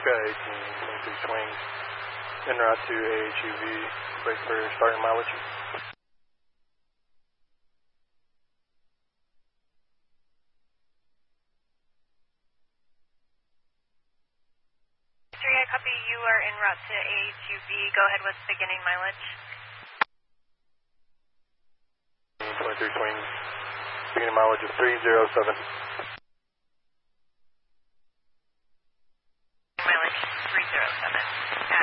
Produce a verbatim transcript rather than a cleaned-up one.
Alaska, eighteen twenty-three swings, en route to A H U V, break for starting mileage. three, I copy, you are en route to A H U V, go ahead with beginning mileage. twenty-three swings, beginning mileage of three zero seven.